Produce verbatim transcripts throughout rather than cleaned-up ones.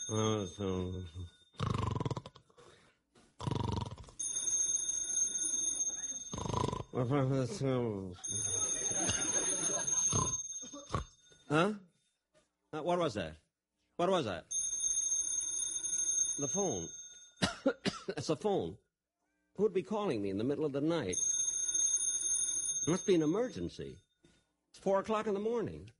Uh, so... Huh? Uh, what was that? What was that? The phone. That's the phone. Who'd be calling me in the middle of the night? It must be an emergency. It's four o'clock in the morning.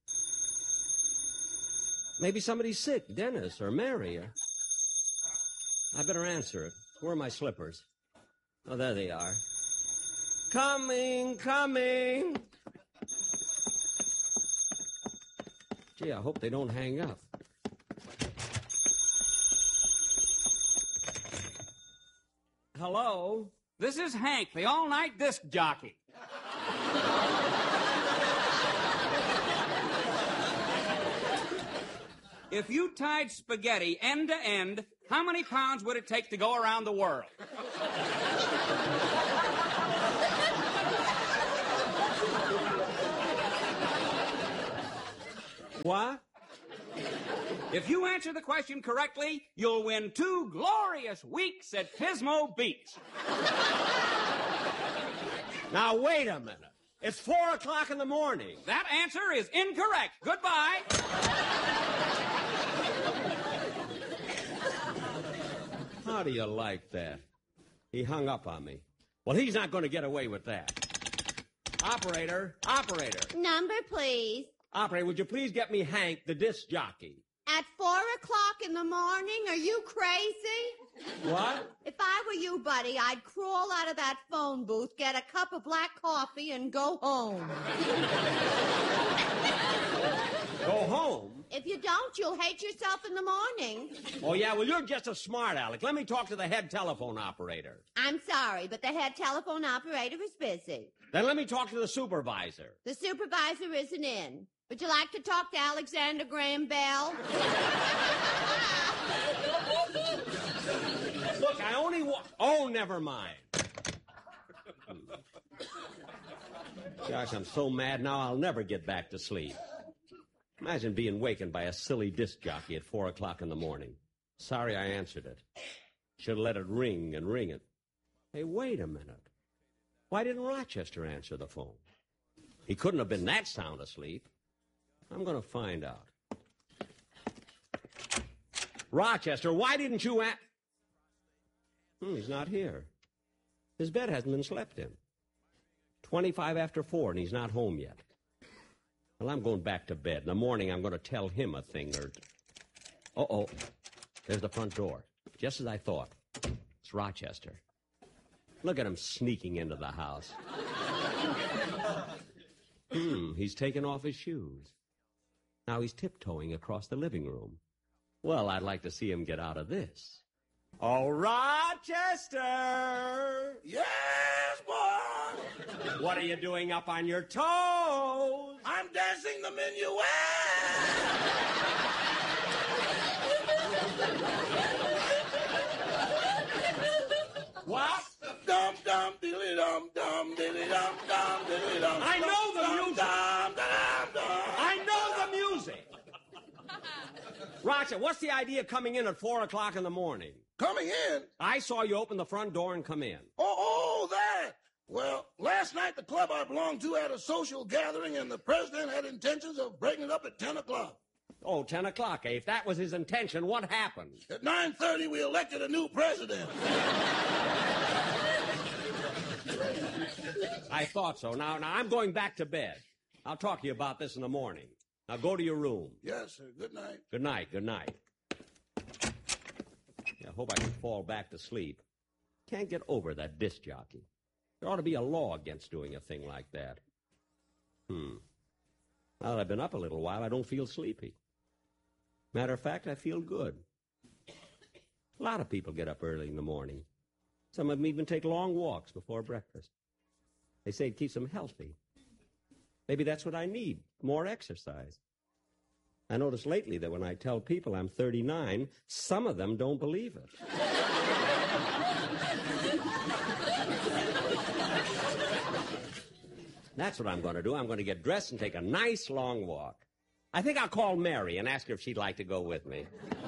Maybe somebody's sick, Dennis or Mary. Or... I better answer it. Where are my slippers? Oh, there they are. Coming, coming. Gee, I hope they don't hang up. Hello? This is Hank, the all-night disc jockey. If you tied spaghetti end to end, how many pounds would it take to go around the world? What? If you answer the question correctly, you'll win two glorious weeks at Pismo Beach. Now, wait a minute. It's four o'clock in the morning. That answer is incorrect. Goodbye. How do you like that? He hung up on me. Well, he's not going to get away with that. Operator, operator. Number, please. Operator, would you please get me Hank, the disc jockey? At four o'clock in the morning? Are you crazy? What? If I were you, buddy, I'd crawl out of that phone booth, get a cup of black coffee, and go home. Go home? If you don't, you'll hate yourself in the morning. Oh, yeah? Well, you're just a smart aleck. Let me talk to the head telephone operator. I'm sorry, but the head telephone operator is busy. Then let me talk to the supervisor. The supervisor isn't in. Would you like to talk to Alexander Graham Bell? Look, I only want... Oh, never mind. Gosh, I'm so mad now I'll never get back to sleep. Imagine being wakened by a silly disc jockey at four o'clock in the morning. Sorry I answered it. Should have let it ring and ring it. Hey, wait a minute. Why didn't Rochester answer the phone? He couldn't have been that sound asleep. I'm going to find out. Rochester, why didn't you a... Hmm, he's not here. His bed hasn't been slept in. Twenty-five after four, and he's not home yet. Well, I'm going back to bed. In the morning, I'm going to tell him a thing or... Uh-oh. There's the front door. Just as I thought. It's Rochester. Look at him sneaking into the house. Hmm, he's taken off his shoes. Now he's tiptoeing across the living room. Well, I'd like to see him get out of this. Oh, Rochester! Yes, boy! What are you doing up on your toes? I'm dancing the minuet! What? Dum dum diddly dum dum diddly dum dum diddly dum. I know the music. Dum dum dum. I know the music. Roger, what's the idea of coming in at four o'clock in the morning? Coming in? I saw you open the front door and come in. Oh, oh, that. Well, last night the club I belonged to had a social gathering, and the president had intentions of breaking it up at ten o'clock. Oh, ten o'clock, eh? If that was his intention, what happened? At nine thirty, we elected a new president. I thought so. Now, now, I'm going back to bed. I'll talk to you about this in the morning. Now, go to your room. Yes, sir. Good night. Good night, good night. Yeah, I hope I can fall back to sleep. Can't get over that disc jockey. There ought to be a law against doing a thing like that. Hmm. Now that I've been up a little while, I don't feel sleepy. Matter of fact, I feel good. A lot of people get up early in the morning. Some of them even take long walks before breakfast. They say it keeps them healthy. Maybe that's what I need, more exercise. I noticed lately that when I tell people I'm thirty-nine, some of them don't believe it. That's what I'm going to do. I'm going to get dressed and take a nice long walk. I think I'll call Mary and ask her if she'd like to go with me.